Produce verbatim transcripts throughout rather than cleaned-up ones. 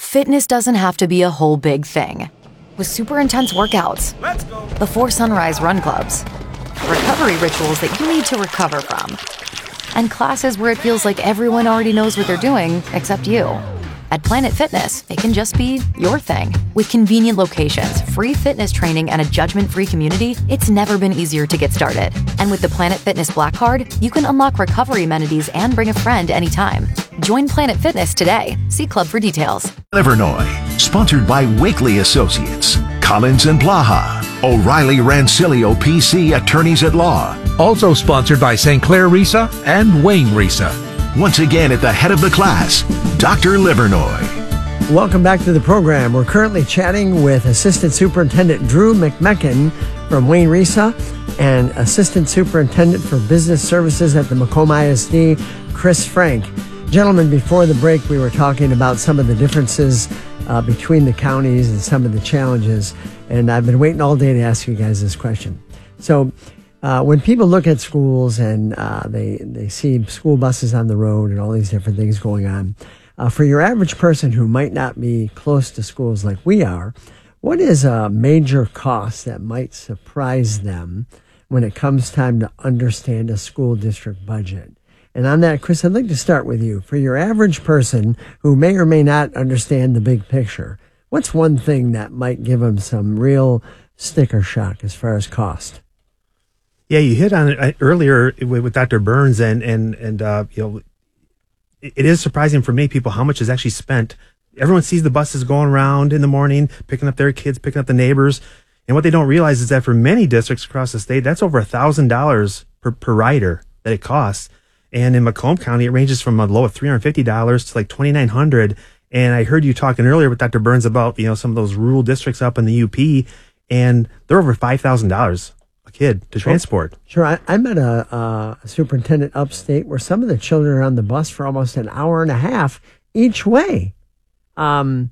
Fitness doesn't have to be a whole big thing. With super intense workouts, Let's go. before sunrise run clubs, recovery rituals that you need to recover from, and classes where it feels like everyone already knows what they're doing except you. At Planet Fitness, it can just be your thing. With convenient locations, free fitness training, and a judgment-free community, it's never been easier to get started. And with the Planet Fitness Black Card, you can unlock recovery amenities and bring a friend anytime. Join Planet Fitness today. See Club for details. Livernois, sponsored by Wakely Associates, Collins and Blaha, O'Reilly Rancilio P C Attorneys at Law. Also sponsored by Saint Clair Risa and Wayne Risa. Once again at the head of the class, Doctor Livernois. Welcome back to the program. We're currently chatting with Assistant Superintendent Drew McMecken from Wayne Risa and Assistant Superintendent for Business Services at the Macomb I S D, Chris Frank. Gentlemen, before the break, we were talking about some of the differences uh, between the counties and some of the challenges, and I've been waiting all day to ask you guys this question. So, Uh, when people look at schools and uh, they they see school buses on the road and all these different things going on, uh, for your average person who might not be close to schools like we are, what is a major cost that might surprise them when it comes time to understand a school district budget? And on that, Chris, I'd like to start with you. For your average person who may or may not understand the big picture, what's one thing that might give them some real sticker shock as far as cost? Yeah, you hit on it earlier with, with Doctor Burns, and and and uh, you know, it, it is surprising for many people how much is actually spent. Everyone sees the buses going around in the morning, picking up their kids, picking up the neighbors, and what they don't realize is that for many districts across the state, that's over a thousand dollars per per rider that it costs. And in Macomb County, it ranges from a low of three hundred fifty dollars to like twenty nine hundred. And I heard you talking earlier with Doctor Burns about you know some of those rural districts up in the U P, and they're over five thousand dollars. A kid to transport. Sure. I, I met a, a superintendent upstate where some of the children are on the bus for almost an hour and a half each way. Um,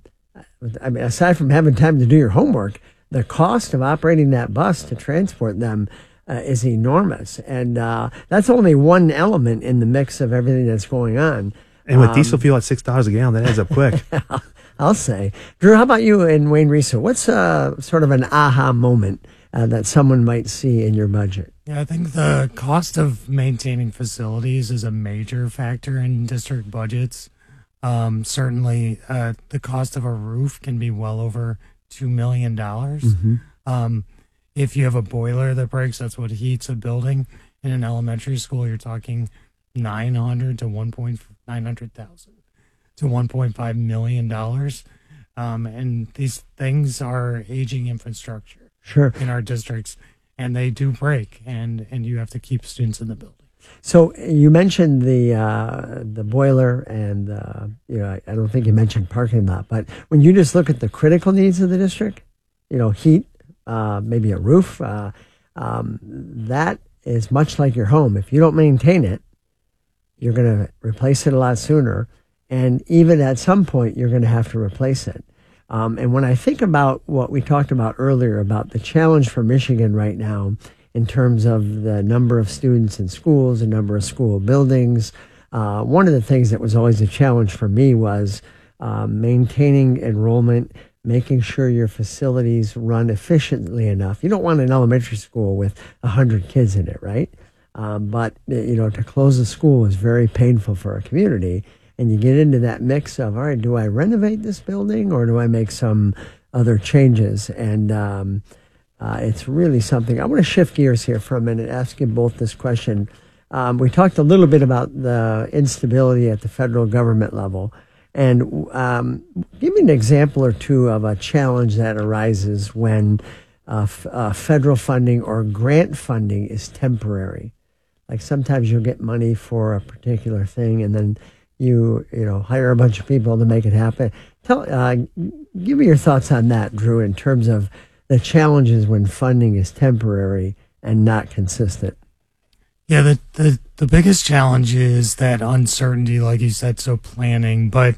I mean, aside from having time to do your homework, the cost of operating that bus to transport them uh, is enormous. And uh, that's only one element in the mix of everything that's going on. And with um, diesel fuel at six dollars a gallon, that adds up quick. I'll say. Drew, how about you in Wayne Risa? What's uh, sort of an aha moment Uh, that someone might see in your budget? Yeah, I think the cost of maintaining facilities is a major factor in district budgets. Um, certainly, uh, the cost of a roof can be well over two million dollars. Mm-hmm. Um, if you have a boiler that breaks, that's what heats a building. In an elementary school, you're talking nine hundred to one point nine hundred thousand to one point five million dollars. Um, and these things are aging infrastructure. Sure. In our districts, and they do break, and, and you have to keep students in the building. So you mentioned the uh, the boiler, and uh, you know I, I don't think you mentioned parking lot, but when you just look at the critical needs of the district, you know, heat, uh, maybe a roof, uh, um, that is much like your home. If you don't maintain it, you're going to replace it a lot sooner, and even at some point, you're going to have to replace it. Um, and when I think about what we talked about earlier about the challenge for Michigan right now in terms of the number of students in schools, the number of school buildings, uh, one of the things that was always a challenge for me was uh, maintaining enrollment, making sure your facilities run efficiently enough. You don't want an elementary school with one hundred kids in it, right? Um, but, you know, to close a school is very painful for a community. And you get into that mix of, all right, do I renovate this building or do I make some other changes? And um, uh, it's really something. I want to shift gears here for a minute, ask you both this question. Um, we talked a little bit about the instability at the federal government level. And um, give me an example or two of a challenge that arises when uh, f- uh, federal funding or grant funding is temporary. Like sometimes you'll get money for a particular thing and then You you know hire a bunch of people to make it happen. Tell uh, give me your thoughts on that, Drew, in terms of the challenges when funding is temporary and not consistent. Yeah, the the, the biggest challenge is that uncertainty, like you said, so planning. But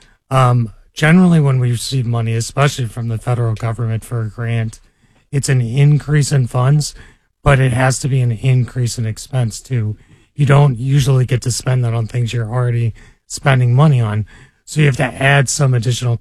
um, generally, when we receive money, especially from the federal government for a grant, it's an increase in funds, but it has to be an increase in expense too. You don't usually get to spend that on things you're already spending money on. So you have to add some additional